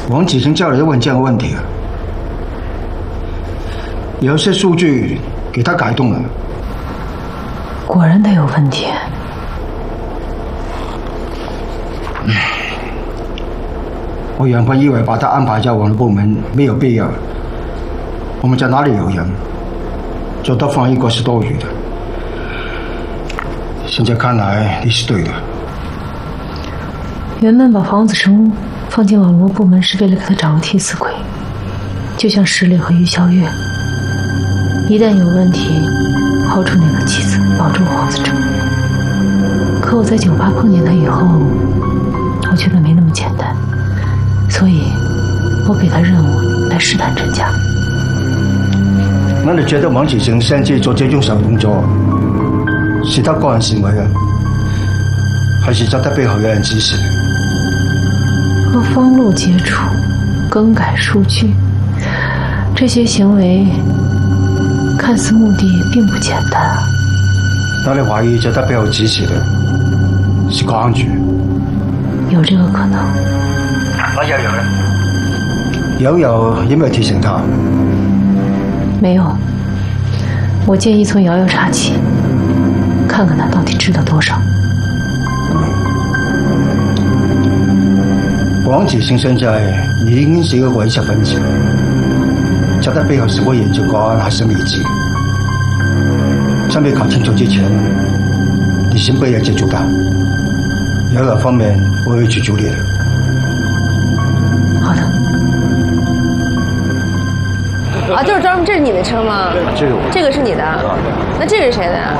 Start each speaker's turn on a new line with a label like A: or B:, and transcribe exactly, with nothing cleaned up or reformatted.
A: 王启生叫你问这样的问题啊，有些数据给他改动了。
B: 果然他有问题。
A: 我原本以为把他安排在我们部门没有必要，我们在哪里有人，做到放一个是多余的。现在看来你是对的。
B: 原本把房子生物放进网络部门是为了给他找个替死鬼，就像石磊和于小月，一旦有问题，抛出那个妻子保住黄子成。可我在酒吧碰见他以后，我觉得没那么简单，所以我给他任务来试探真假。
A: 那你觉得王启成擅自做这种小动作，是他个人行为啊，还是在他背后有人指使？
B: 和方路接触，更改数据，这些行为看似目的并不简单啊。
A: 那你怀疑在他背后指使的是公安局？
B: 有这个可能。
A: 那瑶瑶呢？瑶瑶有没有提醒他？
B: 没有。我建议从瑶瑶查起，看看他到底知道多少。
A: 王启生现在已经是一个伪识分子，在他背后是否研究国安还是未知。在没搞清楚之前，你先不要接触他。瑶瑶方面我会去处理的。
B: 好的。
C: 啊，就是专门，这是你的车吗？
A: 这个我。
C: 这个是你的，那这个是谁的呀？